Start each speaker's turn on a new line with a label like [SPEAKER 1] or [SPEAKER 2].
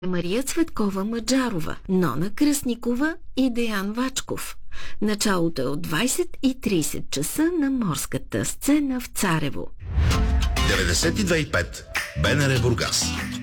[SPEAKER 1] Мария Цветкова Маджарова, Нона Кръсникова и Деян Вачков. Началото е от 20:30 часа на морската сцена в Царево.
[SPEAKER 2] 92,5 БНР Бургас.